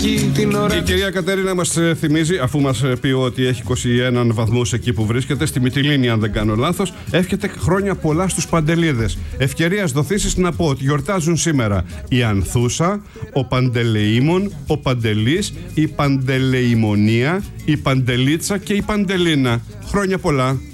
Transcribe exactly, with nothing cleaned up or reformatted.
Η κυρία Κατερίνα μας θυμίζει, αφού μας πει ότι έχει είκοσι ένα βαθμούς εκεί που βρίσκεται, στη Μυτιλήνη, αν δεν κάνω λάθος, εύχεται χρόνια πολλά στους Παντελίδες. Ευκαιρίας δοθήσεις να πω ότι γιορτάζουν σήμερα η Ανθούσα, ο Παντελεήμων, ο Παντελής, η Παντελεημονία, η Παντελίτσα και η Παντελίνα. Χρόνια πολλά.